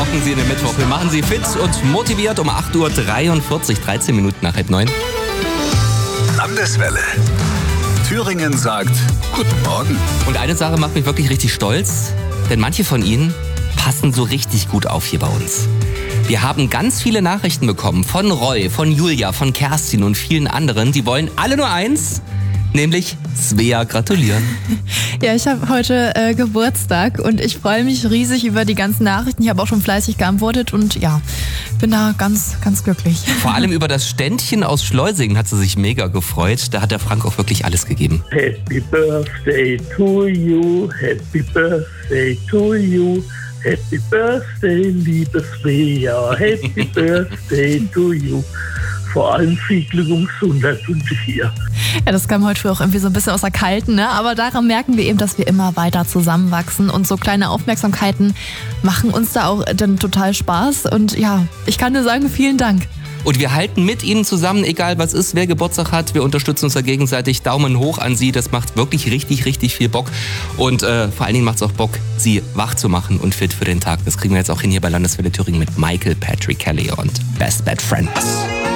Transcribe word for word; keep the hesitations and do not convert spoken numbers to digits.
rocken Sie in den Mittwoch. Wir machen Sie fit und motiviert um acht Uhr dreiundvierzig, dreizehn Minuten nach halb neun. Landeswelle. Thüringen sagt Guten Morgen. Und eine Sache macht mich wirklich richtig stolz, denn manche von Ihnen passen so richtig gut auf hier bei uns. Wir haben ganz viele Nachrichten bekommen von Roy, von Julia, von Kerstin und vielen anderen. Die wollen alle nur eins, nämlich Svea gratulieren. Ja, ich habe heute äh, Geburtstag und ich freue mich riesig über die ganzen Nachrichten. Ich habe auch schon fleißig geantwortet und ja, bin da ganz, ganz glücklich. Vor allem über das Ständchen aus Schleusingen hat sie sich mega gefreut. Da hat der Frank auch wirklich alles gegeben. Happy Birthday to you, Happy Birthday to you. Happy Birthday, liebe Svea, Happy Birthday to you. Vor allem viel Glück und Gesundheit wünsche ich hier. Ja, das kam heute früh auch irgendwie so ein bisschen aus der Kalten, ne? Aber daran merken wir eben, dass wir immer weiter zusammenwachsen und so kleine Aufmerksamkeiten machen uns da auch dann total Spaß. Und ja, ich kann nur sagen, vielen Dank. Und wir halten mit Ihnen zusammen, egal was ist, wer Geburtstag hat. Wir unterstützen uns da gegenseitig. Daumen hoch an Sie. Das macht wirklich richtig, richtig viel Bock. Und äh, vor allen Dingen macht es auch Bock, Sie wach zu machen und fit für den Tag. Das kriegen wir jetzt auch hin hier bei Landeswelle Thüringen mit Michael Patrick Kelly und Best Bad Friends.